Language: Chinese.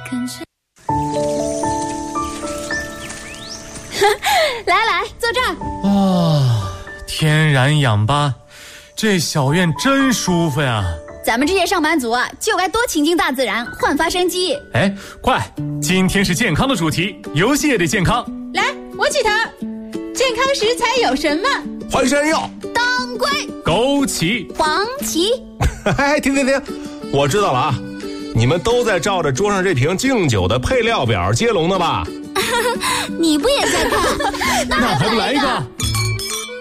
来，坐这儿。 啊，天然氧吧，这小院真舒服呀。 咱们这些上班族啊，就该多亲近大自然，焕发生机。 哎，快，今天是健康的主题，游戏也得健康。 来，我起头。健康食材有什么？ 淮山药、 当归、 枸杞、 黄芪。 哎，停，我知道了啊，你们都在照着桌上这瓶敬酒的配料表接龙呢吧？ 你不也在看？ 那还不来一个？